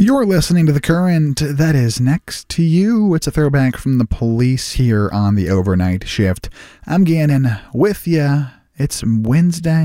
You're listening to The Current that is next to you. It's a throwback from The Police here on the overnight shift. I'm Gannon with ya. It's Wednesday.